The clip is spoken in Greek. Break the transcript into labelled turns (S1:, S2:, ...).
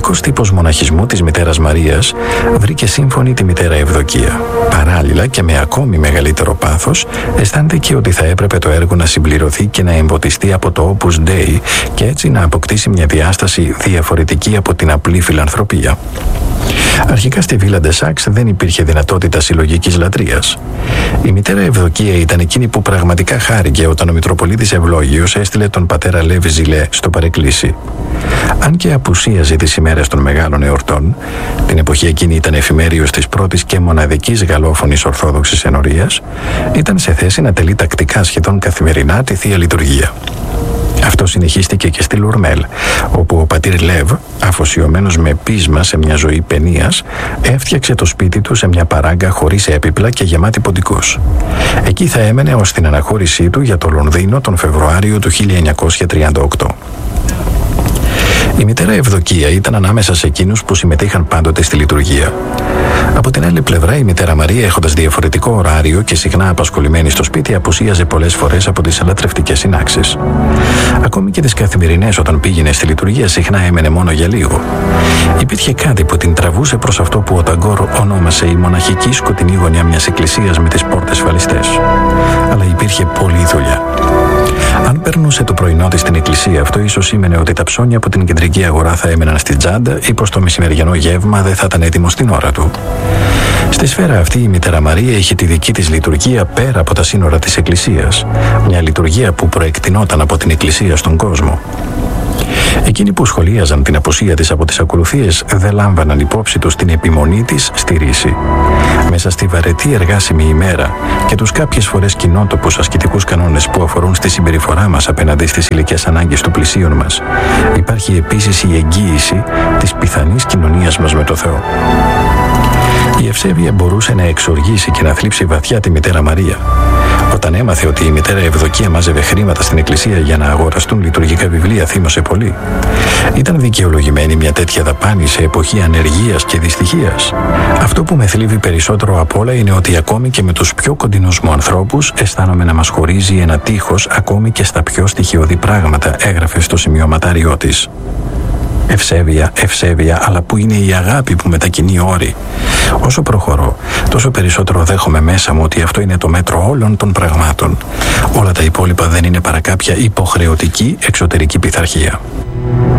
S1: κλασικός τύπος μοναχισμού της μητέρας Μαρίας βρήκε σύμφωνη τη μητέρα Ευδοκία. Παράλληλα και με ακόμη μεγαλύτερο πάθος, αισθάνθηκε ότι θα έπρεπε το έργο να συμπληρωθεί και να εμποτιστεί από το Opus Dei και έτσι να αποκτήσει μια διάσταση διαφορετική από την απλή φιλανθρωπία. Αρχικά στη Βίλα ντε Σάξ δεν υπήρχε δυνατότητα συλλογικής λατρείας. Η μητέρα Ευδοκία ήταν εκείνη που πραγματικά χάρηκε όταν ο Μητροπολίτης Ευλόγιος έστειλε τον πατέρα Λεύ Ζηλέ στο παρεκκλήσι. Αν και απουσίαζε τις ημέρες των μεγάλων εορτών, την εποχή εκείνη ήταν εφημέριος της πρώτης και μοναδικής γαλλόφωνης ορθόδοξης ενορίας, ήταν σε θέση να τελεί τακτικά σχεδόν καθημερινά τη Θεία Λειτουργία. Αυτό συνεχίστηκε και στη Λουρμέλ, όπου ο πατήρ Λεύ, αφοσιωμένος με πείσμα σε μια ζωή παινίας, έφτιαξε το σπίτι του σε μια παράγκα χωρίς έπιπλα και γεμάτη ποντικούς. Εκεί θα έμενε ως την αναχώρησή του για το Λονδίνο τον Φεβρουάριο του 1938. Η μητέρα Ευδοκία ήταν ανάμεσα σε εκείνους που συμμετείχαν πάντοτε στη λειτουργία. Από την άλλη πλευρά, η μητέρα Μαρία, έχοντας διαφορετικό ωράριο και συχνά απασχολημένη στο σπίτι, απουσίαζε πολλές φορές από τις λατρευτικές συνάξεις. Ακόμη και τις καθημερινές, όταν πήγαινε στη λειτουργία, συχνά έμενε μόνο για λίγο. Υπήρχε κάτι που την τραβούσε προς αυτό που ο Ταγκόρ ονόμασε η μοναχική σκοτεινή γωνιά μιας εκκλησίας με τις πόρτες φαλιστές. Αλλά υπήρχε πολλή δουλειά. Αν περνούσε το πρωινό της στην εκκλησία, αυτό ίσως σήμαινε ότι τα ψώνια από την κεντρική αγορά θα έμεναν στην τσάντα ή πως το μεσημεριανό γεύμα δεν θα ήταν έτοιμο στην ώρα του. Στη σφαίρα αυτή η μητέρα Μαρία είχε τη δική της λειτουργία πέρα από τα σύνορα της εκκλησίας. Μια λειτουργία που προεκτηνόταν από την εκκλησία στον κόσμο. Εκείνοι που σχολίαζαν την απουσία της από τις ακολουθίες δεν λάμβαναν υπόψη τους την επιμονή της στη ρίση. Μέσα στη βαρετή εργάσιμη ημέρα και τους κάποιες φορές κοινότοπους ασκητικούς κανόνες που αφορούν στη συμπεριφορά μας απέναντι στις υλικές ανάγκες του πλησίον μας, υπάρχει επίσης η εγγύηση της πιθανής κοινωνίας μας με το Θεό. Η Ευσέβεια μπορούσε να εξοργήσει και να θλίψει βαθιά τη μητέρα Μαρία. Όταν έμαθε ότι η μητέρα Ευδοκία μάζευε χρήματα στην εκκλησία για να αγοραστούν λειτουργικά βιβλία, θύμωσε πολύ. Ήταν δικαιολογημένη μια τέτοια δαπάνη σε εποχή ανεργίας και δυστυχίας. Αυτό που με θλίβει περισσότερο απ' όλα είναι ότι ακόμη και με τους πιο κοντινούς μου ανθρώπους αισθάνομαι να μας χωρίζει ένα τείχος ακόμη και στα πιο στοιχειώδη πράγματα, έγραφε στο σημειωματάριό της. Ευσέβεια, ευσέβεια, αλλά πού είναι η αγάπη που μετακινεί όρη? Όσο προχωρώ, τόσο περισσότερο δέχομαι μέσα μου ότι αυτό είναι το μέτρο όλων των πραγμάτων. Όλα τα υπόλοιπα δεν είναι παρά κάποια υποχρεωτική εξωτερική πειθαρχία.